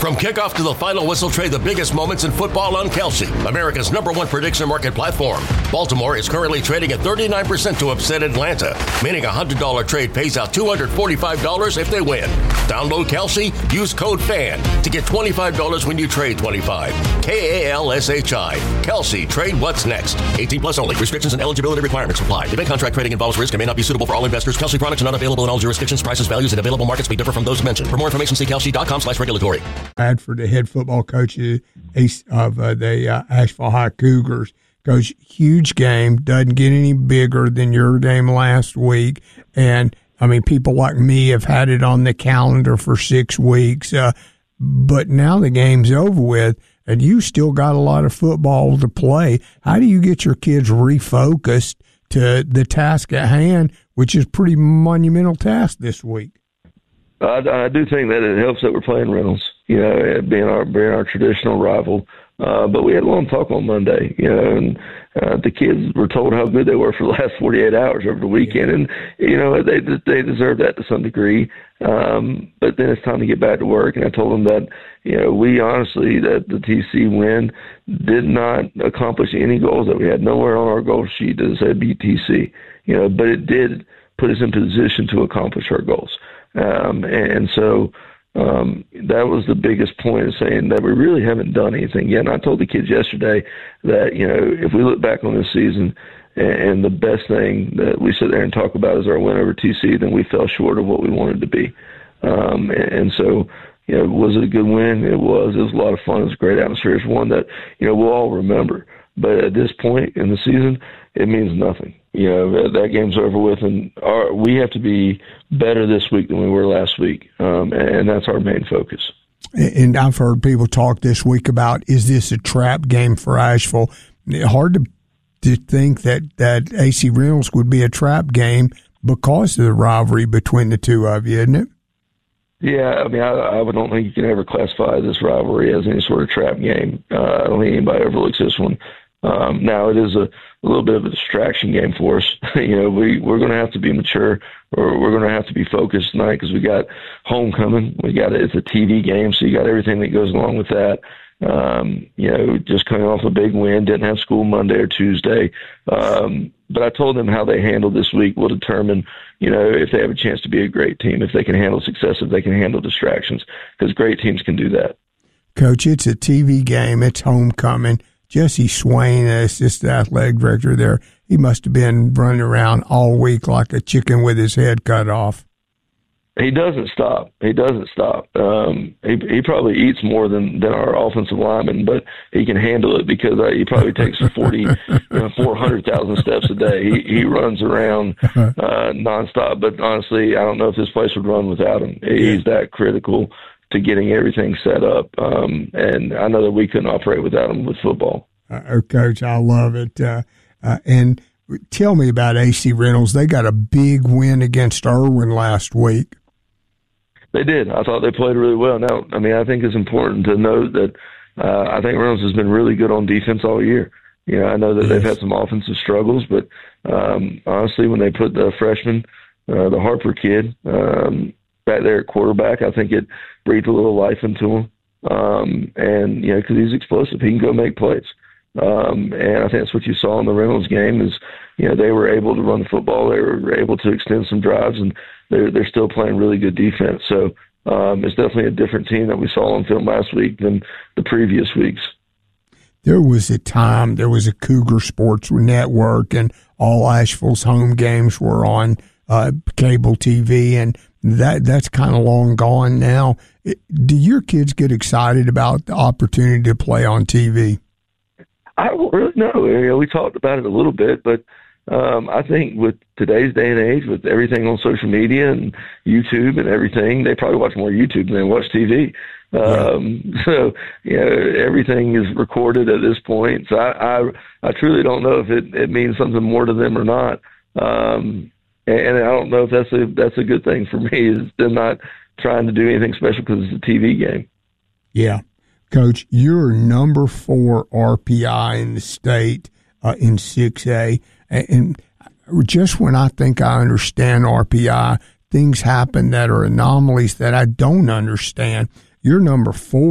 From kickoff to the final whistle, trade the biggest moments in football on Kalshi, America's #1 prediction market platform. Baltimore is currently trading at 39% to upset Atlanta, meaning a $100 trade pays out $245 if they win. Download Kalshi, use code FAN to get $25 when you trade $25. KALSHI. Kalshi, trade what's next. 18 plus only. Restrictions and eligibility requirements apply. Event contract trading involves risk and may not be suitable for all investors. Kalshi products are not available in all jurisdictions. Prices, values, and available markets may differ from those mentioned. For more information, see kalshi.com/regulatory. For the head football coach of the Asheville High Cougars. Coach, huge game, doesn't get any bigger than your game last week. And, I mean, people like me have had it on the calendar for 6 weeks. But now the game's over with, and you still got a lot of football to play. How do you get your kids refocused to the task at hand, which is a pretty monumental task this week? I do think that it helps that we're playing Reynolds, being our traditional rival. But we had a long talk on Monday, and the kids were told how good they were for the last 48 hours over the weekend. And, they deserve that to some degree. But then it's time to get back to work. And I told them that, we honestly, that the TC win did not accomplish any goals, that we had nowhere on our goal sheet that said beat TC, but it did put us in position to accomplish our goals. That was the biggest point, of saying that we really haven't done anything yet. And I told the kids yesterday that, if we look back on this season and the best thing that we sit there and talk about is our win over TC, then we fell short of what we wanted to be. Was it a good win? It was. It was a lot of fun. It was a great atmosphere. It's one that, we'll all remember. But at this point in the season, it means nothing. That game's over with, and we have to be better this week than we were last week, and that's our main focus. And I've heard people talk this week about, is this a trap game for Asheville? Hard to think that AC Reynolds would be a trap game because of the rivalry between the two of you, isn't it? Yeah, I mean, I don't think you can ever classify this rivalry as any sort of trap game. I don't think anybody overlooks this one. Now it is a little bit of a distraction game for us. We're going to have to be mature, or we're going to have to be focused tonight, because we got homecoming. It's a TV game, so you got everything that goes along with that. Just coming off a big win, didn't have school Monday or Tuesday. But I told them how they handle this week will determine, if they have a chance to be a great team, if they can handle success, if they can handle distractions, because great teams can do that. Coach, it's a TV game. It's homecoming. Jesse Swain, assistant athletic director there, he must have been running around all week like a chicken with his head cut off. He doesn't stop. He probably eats more than our offensive lineman, but he can handle it because he probably takes 400,000 steps a day. He runs around nonstop. But honestly, I don't know if this place would run without him. He's that critical to getting everything set up. And I know that we couldn't operate without him with football. Coach, I love it. And tell me about AC Reynolds. They got a big win against Irwin last week. They did. I thought they played really well. Now, I mean, I think it's important to note that I think Reynolds has been really good on defense all year. I know that they've had some offensive struggles, but honestly, when they put the freshman, the Harper kid, back there at quarterback, I think it breathed a little life into him. Because he's explosive. He can go make plays. And I think that's what you saw in the Reynolds game is, they were able to run the football. They were able to extend some drives, and they're still playing really good defense. So it's definitely a different team that we saw on film last week than the previous weeks. There was a time, there was a Cougar Sports Network, and all Asheville's home games were on cable TV, and that's kind of long gone now. Do your kids get excited about the opportunity to play on TV? I don't really know. We talked about it a little bit, but I think with today's day and age, with everything on social media and YouTube and everything, they probably watch more YouTube than they watch TV. So, everything is recorded at this point. So I truly don't know if it means something more to them or not. And I don't know if that's a good thing for me, is them not trying to do anything special because it's a TV game. Yeah. Coach, you're number 4 RPI in the state in 6A. And just when I think I understand RPI, things happen that are anomalies that I don't understand. You're number 4.